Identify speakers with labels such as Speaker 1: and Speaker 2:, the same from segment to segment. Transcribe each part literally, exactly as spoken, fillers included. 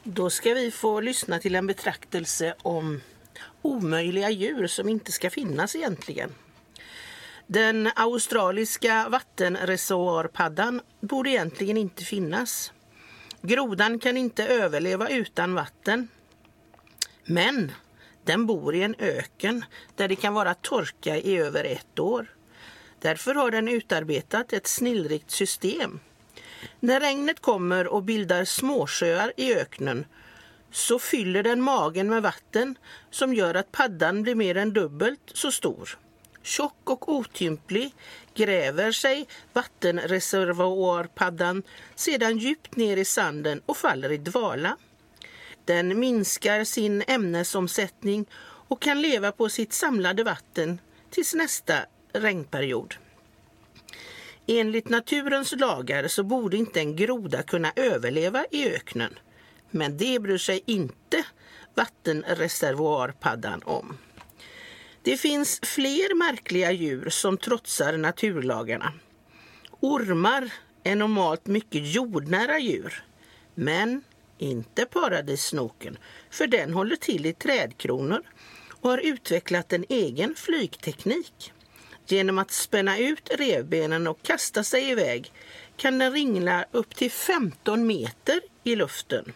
Speaker 1: Då ska vi få lyssna till en betraktelse om omöjliga djur som inte ska finnas egentligen. Den australiska vattenreservoarpaddan borde egentligen inte finnas. Grodan kan inte överleva utan vatten. Men den bor i en öken där det kan vara torka i över ett år. Därför har den utarbetat ett snillrikt system. När regnet kommer och bildar småsjöar i öknen så fyller den magen med vatten som gör att paddan blir mer än dubbelt så stor. Tjock och otymplig gräver sig vattenreservoarpaddan sedan djupt ner i sanden och faller i dvala. Den minskar sin ämnesomsättning och kan leva på sitt samlade vatten tills nästa regnperiod. Enligt naturens lagar så borde inte en groda kunna överleva i öknen, men det bryr sig inte vattenreservoarpaddan om. Det finns fler märkliga djur som trotsar naturlagarna. Ormar är normalt mycket jordnära djur, men inte paradissnoken, för den håller till i trädkronor och har utvecklat en egen flygteknik. Genom att spänna ut revbenen och kasta sig iväg kan den ringla upp till femton meter i luften.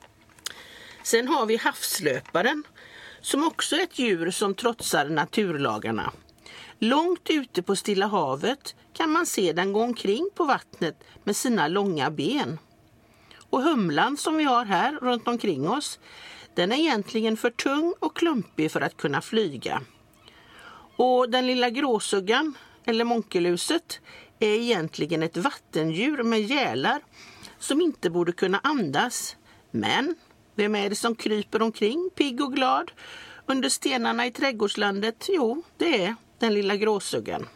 Speaker 1: Sen har vi havslöparen, som också är ett djur som trotsar naturlagarna. Långt ute på Stilla havet kan man se den gå omkring på vattnet med sina långa ben. Och humlan som vi har här runt omkring oss, den är egentligen för tung och klumpig för att kunna flyga. Och den lilla gråsuggan, eller monkeluset, är egentligen ett vattendjur med gälar som inte borde kunna andas. Men vem är det som kryper omkring, pigg och glad, under stenarna i trädgårdslandet? Jo, det är den lilla gråsuggan.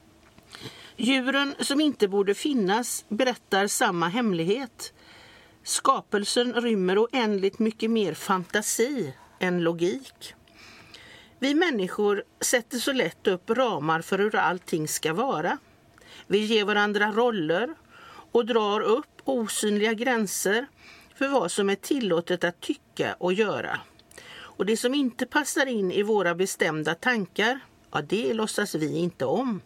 Speaker 1: Djuren som inte borde finnas berättar samma hemlighet. Skapelsen rymmer oändligt mycket mer fantasi än logik. Vi människor sätter så lätt upp ramar för hur allting ska vara. Vi ger varandra roller och drar upp osynliga gränser för vad som är tillåtet att tycka och göra. Och det som inte passar in i våra bestämda tankar, ja, det låtsas vi inte om.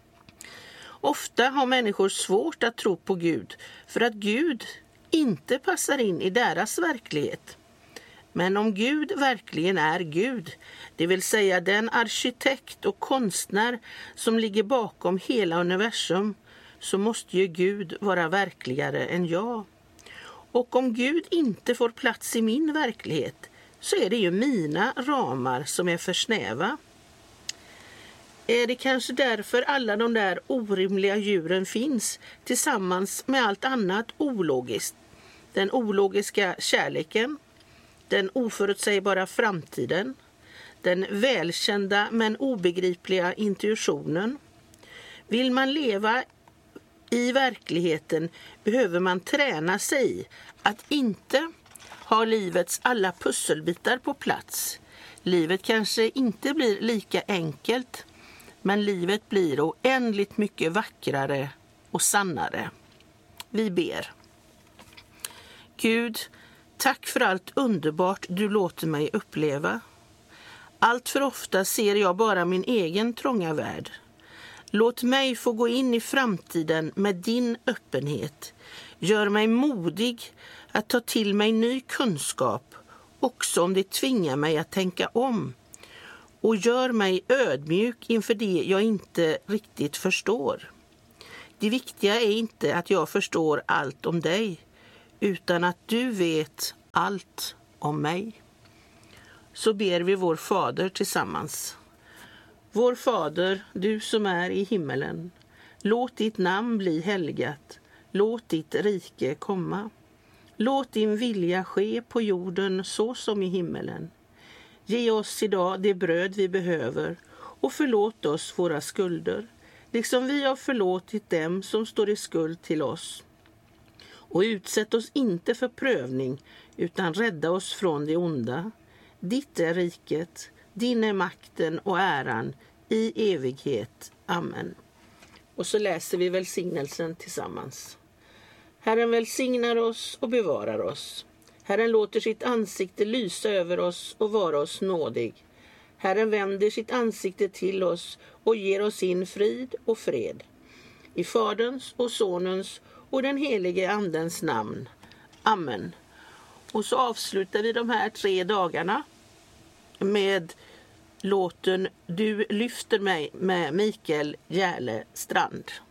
Speaker 1: Ofta har människor svårt att tro på Gud för att Gud inte passar in i deras verklighet. Men om Gud verkligen är Gud, det vill säga den arkitekt och konstnär som ligger bakom hela universum, så måste ju Gud vara verkligare än jag. Och om Gud inte får plats i min verklighet, så är det ju mina ramar som är för snäva. Är det kanske därför alla de där orimliga djuren finns tillsammans med allt annat ologiskt? Den ologiska kärleken, den oförutsägbara framtiden, den välkända men obegripliga intuitionen. Vill man leva i verkligheten behöver man träna sig att inte ha livets alla pusselbitar på plats. Livet kanske inte blir lika enkelt, men livet blir oändligt mycket vackrare och sannare. Vi ber. Gud, tack för allt underbart du låter mig uppleva. Allt för ofta ser jag bara min egen trånga värld. Låt mig få gå in i framtiden med din öppenhet. Gör mig modig att ta till mig ny kunskap, också om det tvingar mig att tänka om. Och gör mig ödmjuk inför det jag inte riktigt förstår. Det viktiga är inte att jag förstår allt om dig, utan att du vet allt om mig. Så ber vi vår Fader tillsammans. Vår Fader, du som är i himmelen, låt ditt namn bli helgat, låt ditt rike komma. Låt din vilja ske på jorden så som i himmelen. Ge oss idag det bröd vi behöver och förlåt oss våra skulder, liksom vi har förlåtit dem som står i skuld till oss. Och utsätt oss inte för prövning, utan rädda oss från det onda. Ditt är riket, din är makten och äran i evighet. Amen. Och så läser vi välsignelsen tillsammans. Herren välsignar oss och bevarar oss. Herren låter sitt ansikte lysa över oss och vara oss nådig. Herren vänder sitt ansikte till oss och ger oss sin frid och fred. I Faderns och Sonens och den helige Andens namn. Amen. Och så avslutar vi de här tre dagarna med låten Du lyfter mig med Mikael Järle Strand.